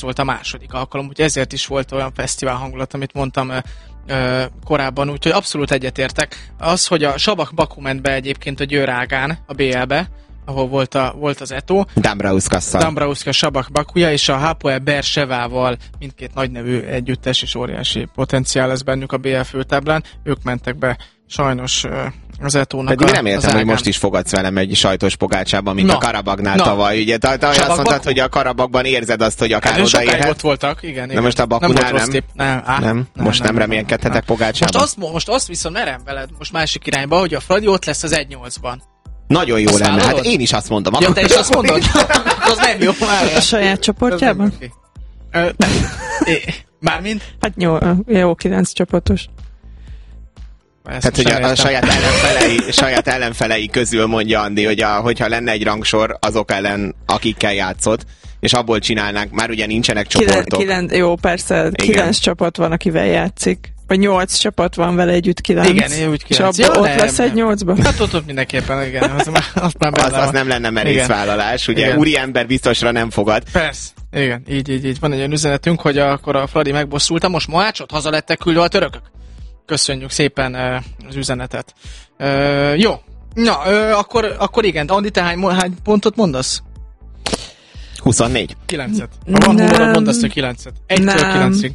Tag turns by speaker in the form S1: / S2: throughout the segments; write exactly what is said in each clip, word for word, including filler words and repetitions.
S1: volt a második alkalom, úgyhogy ezért is volt olyan fesztivál hangulat, amit mondtam ö, ö, korábban, úgyhogy abszolút egyetértek. Az, hogy a Sabak Baku ment be egyébként a Győrágán, a bé el-be, ahol volt, a, volt az Eto.
S2: Dambrauskasszal.
S1: Dambrauska Sabak Bakuja, és a Hapoel Bersevával, mindkét nagynevű együttes, és óriási potenciál lesz bennük a bé el főtáblán. Ők mentek be sajnos az Etónak.
S2: Pedig nem értem, hogy most is fogadsz velem egy sajtos pogácsában, mint na, a Karabagnál na. tavaly. Ugye, te, te azt mondtad, hogy a Karabagban érzed azt, hogy akár odaérhet.
S1: Ott voltak, igen.
S2: De most a Bakunál nem? Nem,
S1: nem, á,
S2: nem?
S1: nem
S2: most nem, nem remélkedhetek pogácsában?
S1: Most azt, most azt viszont merem veled most másik irányba, hogy a Fradi ott lesz az egy nyolcban.
S2: Nagyon jó azt lenne, vállalod? Hát én is azt mondom.
S1: Ja, te is azt mondod? Az nem jó már.
S3: A saját csoportjában?
S1: Mármint?
S3: Hát jó, jó kilenc csapatos.
S2: Tehát, hogy a, a saját, ellenfelei, saját ellenfelei közül mondja Andi, hogy a, hogyha lenne egy rangsor azok ellen, akikkel játszott, és abból csinálnánk, már ugye nincsenek csoportok.
S3: Kilen, kilen, jó, persze, kilenc csapat van, akivel játszik. Vagy nyolc csapat van vele együtt, kilenc.
S1: Igen, úgy kilenc.
S3: És abból ja, ott lesz egy nyolcban.
S1: Hát ott, ott mindenképpen, igen. Az, már, azt már
S2: az, az nem lenne merészvállalás, ugye igen. Úri ember biztosra nem fogad.
S1: Persze, igen, így, így, így. Van egy olyan üzenetünk, hogy akkor a Fradi megbosszulta, most Mohácsot haza lettek küldve a törökök. Köszönjük szépen uh, az üzenetet. Uh, jó, na, uh, akkor, akkor igen, Andi, te hány, hány pontot mondasz?
S2: huszonnégy.
S1: kilencet. Ha van humorod, mondd azt, hogy kilencet. egytől kilencig.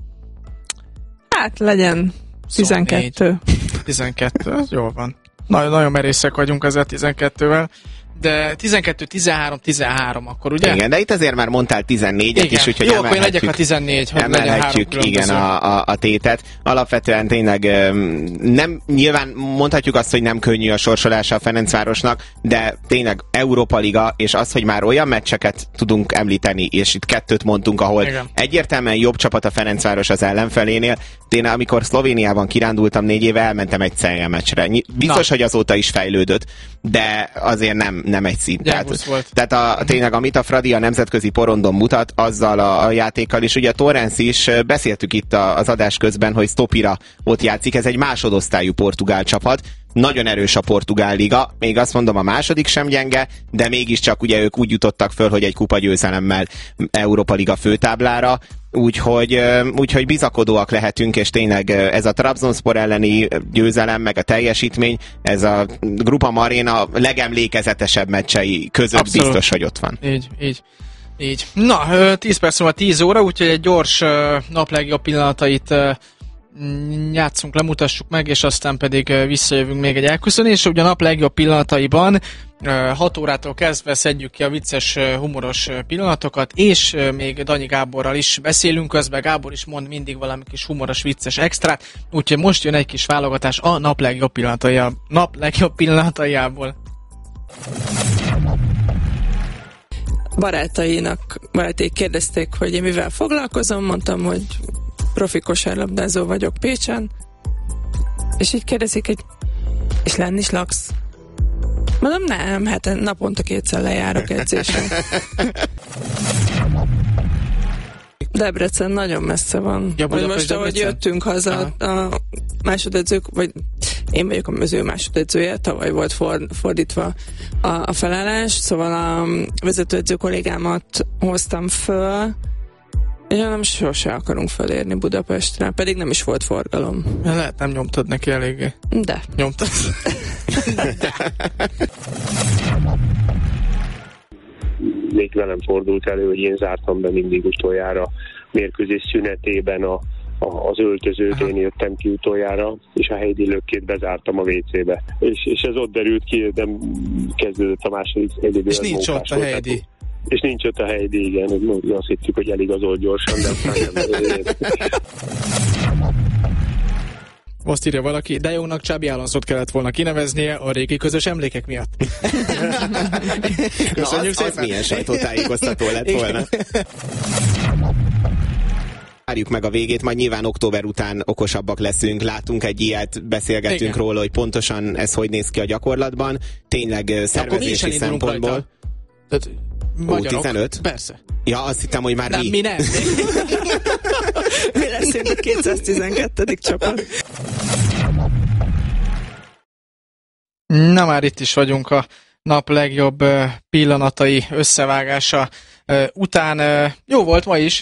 S3: Hát legyen tizenkettő.
S1: tizenkettő, az jól van. Nagyon, nagyon merészek vagyunk ezzel tizenkettővel. De tizenkettő, tizenhárom, tizenhárom akkor, ugye?
S2: Igen, de itt azért már mondtál tizennégyet
S1: igen.
S2: is, úgyhogy
S1: jó, akkor én legyek a tizennégy, hogy
S2: emelhetjük, igen, a, a, a tétet. Alapvetően tényleg nem, nyilván mondhatjuk azt, hogy nem könnyű a sorsolása a Ferencvárosnak, de tényleg Európa Liga, és az, hogy már olyan meccseket tudunk említeni, és itt kettőt mondtunk, ahol igen. egyértelműen jobb csapat a Ferencváros az ellenfelénél. Én amikor Szlovéniában kirándultam négy éve, elmentem egy Celje meccsre. Biztos, Na. hogy azóta is fejlődött, de azért nem, nem egy szint. Tehát, tehát a, tényleg, amit a Fradi a nemzetközi porondon mutat, azzal a, a játékkal is. Ugye a Torrens is, beszéltük itt az adás közben, hogy Stopira ott játszik, ez egy másodosztályú portugál csapat, nagyon erős a portugál liga, még azt mondom a második sem gyenge, de mégiscsak ugye ők úgy jutottak föl, hogy egy kupa győzelemmel Európa Liga főtáblára, úgyhogy, úgyhogy bizakodóak lehetünk, és tényleg ez a Trabzonspor elleni győzelem, meg a teljesítmény, ez a Grupa Marina legemlékezetesebb meccsei között Abszolút. Biztos, hogy ott van.
S1: Így, így. Így. Na, tíz perc múlva tíz óra, úgyhogy egy gyors nap legjobb pillanatait játszunk, lemutassuk meg, és aztán pedig visszajövünk még egy elköszönésre. Ugye a nap legjobb pillanataiban hat órától kezdve szedjük ki a vicces, humoros pillanatokat, és még Danyi Gáborral is beszélünk közben. Gábor is mond mindig valami kis humoros, vicces extrát, úgyhogy most jön egy kis válogatás a nap legjobb pillanataiából. Nap legjobb pillanataiából.
S3: Barátainak, barátaik kérdezték, hogy én mivel foglalkozom, mondtam, hogy profi kosárlabdázó vagyok Pécsen, és így kérdezik, hogy és lenni is laksz? Mondom, nem, hát naponta kétszer lejárok edzésen. Debrecen nagyon messze van. Ja, most, ahogy jöttünk haza, Aha. a másodedzők, vagy én vagyok az ő másodedzője, tavaly volt for, fordítva a, a felállás, szóval a vezetőedző kollégámat hoztam föl, és nem sose akarunk felérni Budapestre, pedig nem is volt forgalom.
S1: Ja, lehet, nem nyomtad neki eléggé.
S3: De.
S1: Nyomtad. De.
S4: Még velem fordult elő, hogy én zártam be mindig utoljára mérkőzés szünetében a, a, az öltözőt, én jöttem ki utoljára, és a Heidi lökkét bezártam a vé cébe. És, és ez ott derült ki, de kezdődött a második Heidi.
S1: És nincs ott a Heidi.
S4: És nincs ott a Heidi, igen. Azt hittük, hogy eligazolt gyorsan, de aztán nem.
S1: Most írja valaki, de jónak Csábi Alonszot kellett volna kineveznie a régi közös emlékek miatt.
S2: Köszönjük szépen. Az milyen sajtótájékoztató lett volna. Várjuk meg a végét, majd nyilván október után okosabbak leszünk, látunk egy ilyet, beszélgetünk Igen. róla, hogy pontosan ez hogy néz ki a gyakorlatban. Tényleg szervezési szempontból.
S1: Magyarok?
S2: Ó, tizenöt?
S1: Persze.
S2: Ja, azt hittem, hogy már
S1: nem,
S2: mi.
S1: mi nem.
S3: Mi leszünk a kétszáztizenkettedik csapat.
S1: Na már itt is vagyunk a nap legjobb pillanatai összevágása után jó volt ma is,